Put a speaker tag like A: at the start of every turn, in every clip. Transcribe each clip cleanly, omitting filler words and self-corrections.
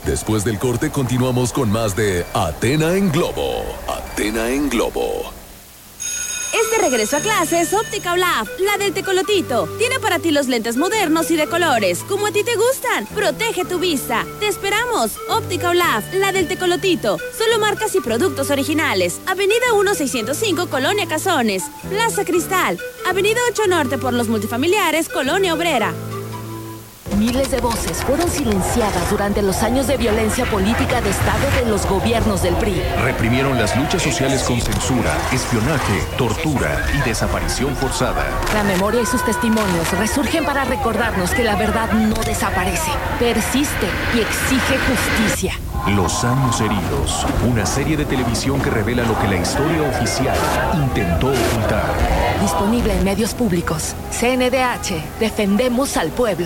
A: Después del corte continuamos con más de Athena en Globo. Athena en Globo.
B: Es de regreso a clases Óptica Olaf, la del tecolotito. Tiene para ti los lentes modernos y de colores, como a ti te gustan. Protege tu vista. Te esperamos. Óptica Olaf, la del tecolotito. Solo marcas y productos originales. Avenida 1605, Colonia Cazones. Plaza Cristal. Avenida 8 Norte por los multifamiliares, Colonia Obrera.
C: Miles de voces fueron silenciadas durante los años de violencia política de Estado de los gobiernos del PRI.
D: Reprimieron las luchas sociales con censura, espionaje, tortura y desaparición forzada.
C: La memoria y sus testimonios resurgen para recordarnos que la verdad no desaparece, persiste y exige justicia.
D: Los años heridos, una serie de televisión que revela lo que la historia oficial intentó ocultar.
C: Disponible en medios públicos. CNDH, defendemos al pueblo.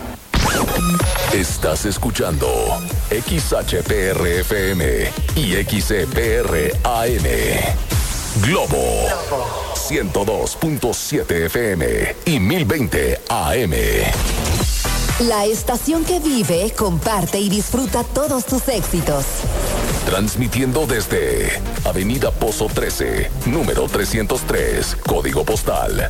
A: Estás escuchando XHPR-FM y XEPR-AM. Globo 102.7 FM y 1020 AM.
E: La estación que vive, comparte y disfruta todos tus éxitos.
A: Transmitiendo desde Avenida Pozo 13, número 303, código postal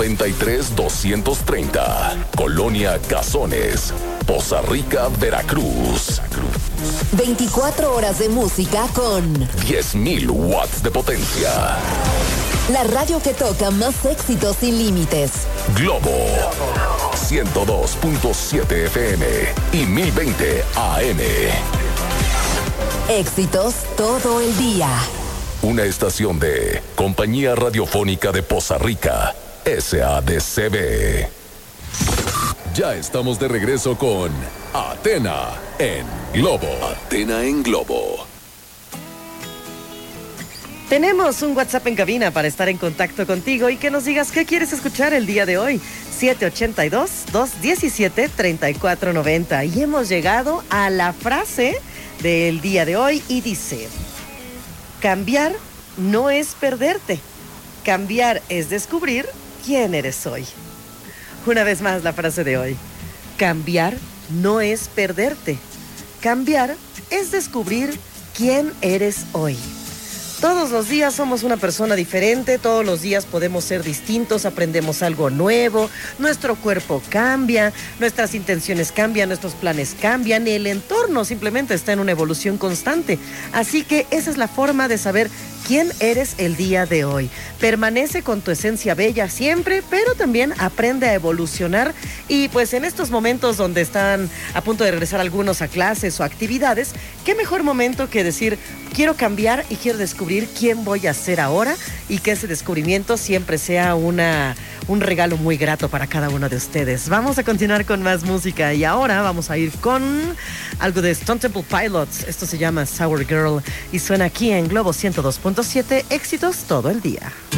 A: 93230, Colonia Cazones, Poza Rica, Veracruz.
E: 24 horas de música con
A: 10.000 watts de potencia.
E: La radio que toca más éxitos sin límites.
A: Globo 102.7 FM y 1020 AM.
E: Éxitos todo el día.
A: Una estación de Compañía Radiofónica de Poza Rica, SADCB. Ya estamos de regreso con Athena en Globo. Athena en Globo.
F: Tenemos un WhatsApp en cabina para estar en contacto contigo y que nos digas qué quieres escuchar el día de hoy. 782-217-3490. Y hemos llegado a la frase del día de hoy y dice: cambiar no es perderte, cambiar es descubrir quién eres hoy. Una vez más la frase de hoy: cambiar no es perderte, cambiar es descubrir quién eres hoy. Todos los días somos una persona diferente, todos los días podemos ser distintos, aprendemos algo nuevo, nuestro cuerpo cambia, nuestras intenciones cambian, nuestros planes cambian, y el entorno simplemente está en una evolución constante. Así que esa es la forma de saber quién eres el día de hoy. Permanece con tu esencia bella siempre, pero también aprende a evolucionar. Y pues en estos momentos donde están a punto de regresar algunos a clases o actividades, qué mejor momento que decir: quiero cambiar y quiero descubrir quién voy a ser ahora, y que ese descubrimiento siempre sea un regalo muy grato para cada uno de ustedes. Vamos a continuar con más música y ahora vamos a ir con algo de Stone Temple Pilots. Esto se llama Sour Girl y suena aquí en Globo 102.7, éxitos todo el día.